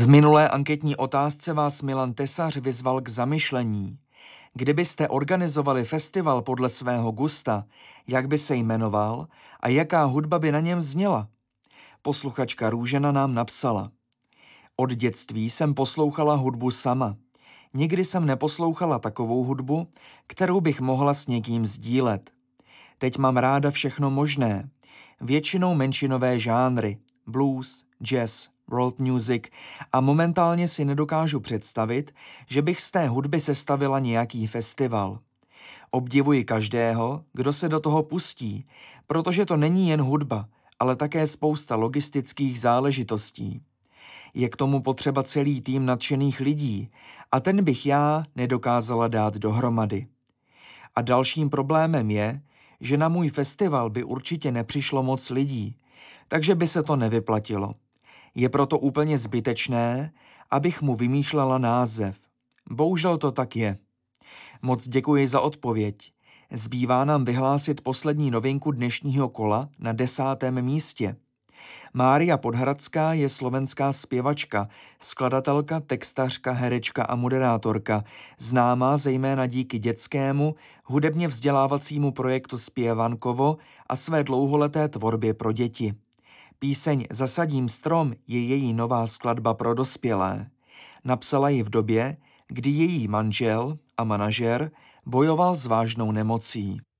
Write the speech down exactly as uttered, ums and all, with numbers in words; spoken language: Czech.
V minulé anketní otázce vás Milan Tesař vyzval k zamyšlení. Kdybyste organizovali festival podle svého gusta, jak by se jmenoval a jaká hudba by na něm zněla? Posluchačka Růžena nám napsala. Od dětství jsem poslouchala hudbu sama. Nikdy jsem neposlouchala takovou hudbu, kterou bych mohla s někým sdílet. Teď mám ráda všechno možné. Většinou menšinové žánry, blues, jazz, world music a momentálně si nedokážu představit, že bych z té hudby sestavila nějaký festival. Obdivuji každého, kdo se do toho pustí, protože to není jen hudba, ale také spousta logistických záležitostí. Je k tomu potřeba celý tým nadšených lidí a ten bych já nedokázala dát dohromady. A dalším problémem je, že na můj festival by určitě nepřišlo moc lidí, takže by se to nevyplatilo. Je proto úplně zbytečné, abych mu vymýšlela název. Bohužel to tak je. Moc děkuji za odpověď. Zbývá nám vyhlásit poslední novinku dnešního kola na desátém místě. Mária Podhradská je slovenská zpěvačka, skladatelka, textařka, herečka a moderátorka, známá zejména díky dětskému, hudebně vzdělávacímu projektu Zpěvankovo a své dlouholeté tvorbě pro děti. Píseň Zasadím strom je její nová skladba pro dospělé. Napsala ji v době, kdy její manžel a manažer bojoval s vážnou nemocí.